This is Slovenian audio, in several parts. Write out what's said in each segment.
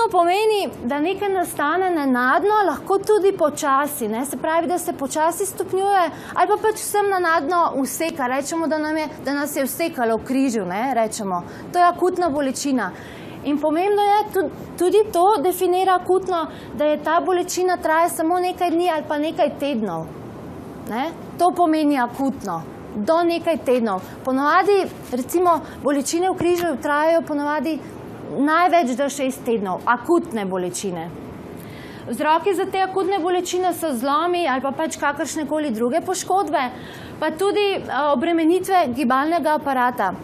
Akutno pomeni, da nekaj nastane nenadno, lahko tudi počasi, ne? Se pravi, da se počasi stopnjuje, ali pa pač vsem nenadno useka. Rečemo, da nas je usekalo v križu, ne? Rečemo. To je akutna bolečina. In pomembno je, tudi to definira akutno, da je ta bolečina traja samo nekaj dni ali pa nekaj tednov. Ne? To pomeni akutno. Do nekaj tednov. Ponovadi, recimo, bolečine v križu trajajo ponovadi največ do 6 tednov. Akutne bolečine. Vzroki za te akutne bolečine so zlomi ali pa pač kakršnekoli druge poškodbe, pa tudi obremenitve gibalnega aparata.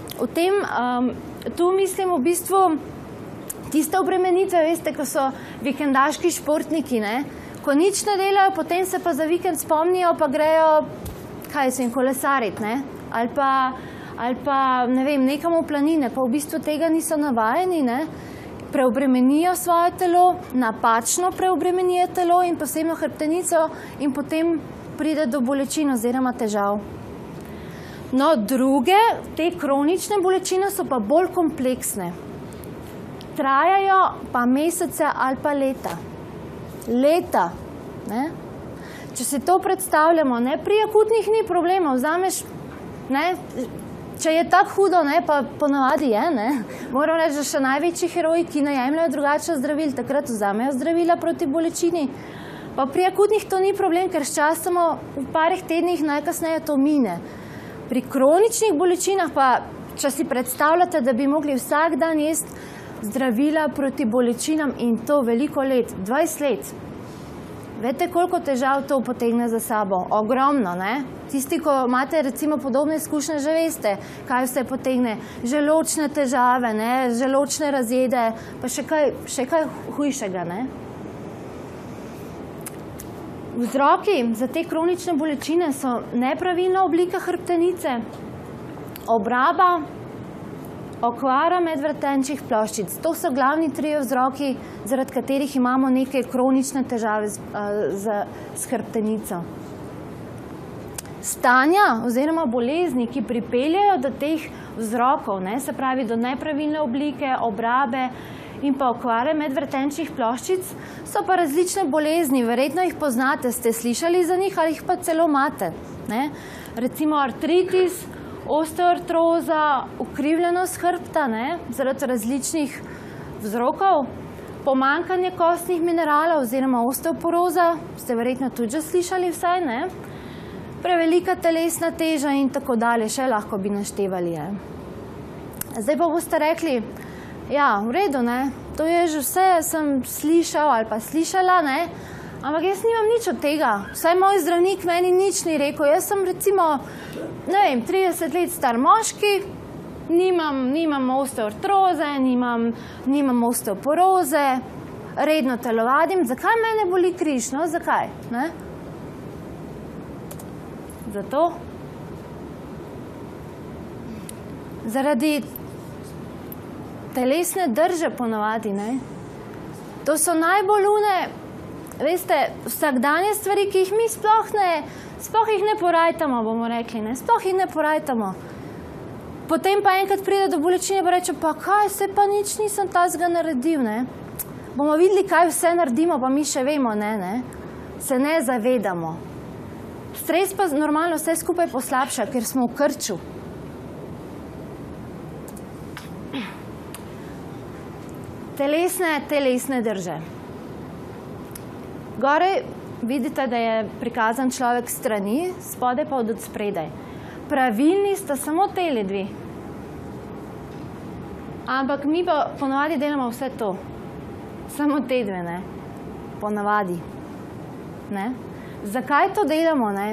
Tu mislim v bistvu tiste obremenitve, veste, ko so vikendaški športniki, ne? Ko nič ne delajo, potem se pa za vikend spomnijo, pa grejo, kaj se jim, kolesarit, ne? Ali pa, ne vem, nekam v planine, pa v bistvu tega niso navajeni, ne? Preobremenijo svoje telo, napačno preobremenijo telo in posebno hrbtenico in potem pride do bolečin oziroma težav. No, druge, te kronične bolečine so pa bolj kompleksne. Trajajo pa mesece ali pa leta. Leta. Ne? Če si to predstavljamo, ne, pri akutnih ni problema, vzameš, ne, če je tako hudo, ne, pa ponavadi je, ne, moram reči, da še največji heroji, ki ne jemljajo drugače zdravil, takrat vzamejo zdravila proti bolečini. Pa pri akutnih to ni problem, ker sčasoma v parih tednih najkasneje to mine. Pri kroničnih bolečinah pa, če si predstavljate, da bi mogli vsak dan jesti zdravila proti bolečinam in to veliko let, 20 let. Veste, koliko težav to potegne za sabo? Ogromno, ne? Tisti, ko imate recimo podobne izkušnje, že veste, kaj vse potegne. Želodčne težave, ne? Želodčne razjede, pa še kaj hujšega, ne? Vzroki za te kronične bolečine so nepravilna oblika hrbtenice, obraba, okvara medvretenčnih ploščic. To so glavni trije vzroki, zaradi katerih imamo neke kronične težave s hrbtenico. Stanja oziroma bolezni, ki pripeljajo do teh vzrokov, ne, se pravi do nepravilne oblike, obrabe in pa okvare medvretenčnih ploščic, so pa različne bolezni. Verjetno jih poznate, ste slišali za njih ali jih pa celo imate. Ne? Recimo artritis, osteoartroza, ukrivljenost hrbta, ne, zaradi različnih vzrokov, pomanjkanje kostnih mineralov oziroma osteoporoza, ste verjetno tudi že slišali vsaj, ne, prevelika telesna teža in tako dalje, še lahko bi naštevali. Zdaj pa boste rekli, ja, v redu, ne, to je že vse, sem slišal ali pa slišala, ne, ampak jaz nimam nič od tega. Vsaj moj zdravnik meni nič ni rekel. Jaz sem recimo, ne vem, 30 let star moški, nimam osteoartroze, nimam osteoporoze, redno telovadim. Zakaj mene boli križ? No, zakaj? Ne? Zato? Zaradi telesne drže ponavadi, ne? To so najbolj veste, vsakdanje stvari, ki jih mi sploh jih ne porajtamo, bomo rekli, ne? Sploh jih ne porajtamo. Potem pa enkrat pride do bolečine, pa reče, pa kaj, se pa nič nisem tazga naredil, ne? Bomo videli, kaj vse naredimo, pa mi še vemo, ne? Se ne zavedamo. Stres pa normalno vse skupaj poslabša, ker smo v krču. Telesne drže. Gore vidite, da je prikazan človek strani, spode pa od spredaj. Pravilni sta samo tele dve. Ampak mi pa ponavadi delamo vse to. Samo te dve, ne? Ponavadi. Ne? Zakaj to delamo, ne?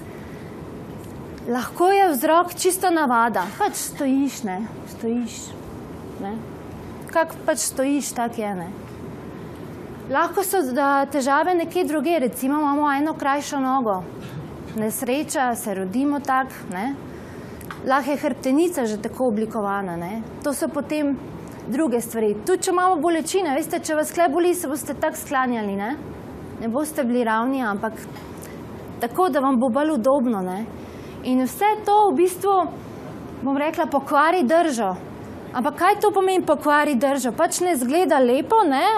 Lahko je vzrok čisto navada. Pač stojiš, ne? Stojiš. Ne? Kak pač stojiš, tak je, ne? Lahko so težave nekje druge, recimo imamo eno krajšo nogo. Nesreča, se rodimo tak, ne? Lahko je hrbtenica že tako oblikovana, ne? To so potem druge stvari. Tudi če imamo bolečine, veste, če vas tle boli, se boste tako sklanjali, ne? Ne boste bili ravni, ampak tako, da vam bo bolj udobno, ne? In vse to v bistvu, bom rekla, pokvari držo. Ampak kaj to pomeni pokvari držo? Pač ne zgleda lepo, ne?